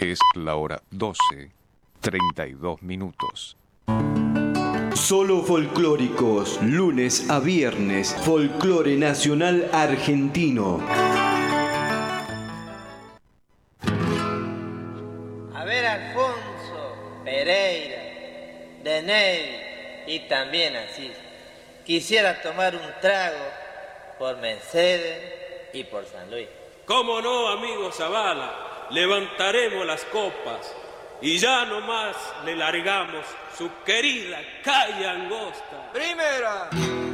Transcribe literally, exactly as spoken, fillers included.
Es la hora doce, treinta y dos minutos. Solo folclóricos, lunes a viernes, folclore nacional argentino. A ver, Alfonso, Pereira, Deney y también Asís. Quisiera tomar un trago por Mercedes y por San Luis. ¿Cómo no, amigo Zavala? Levantaremos las copas y ya nomás le largamos su querida calle angosta. Primera.